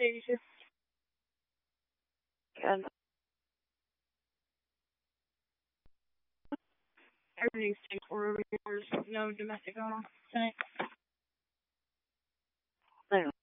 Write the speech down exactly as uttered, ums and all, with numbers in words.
eighty-two. Good. Everything's ten four over here. There's no domestic going on tonight.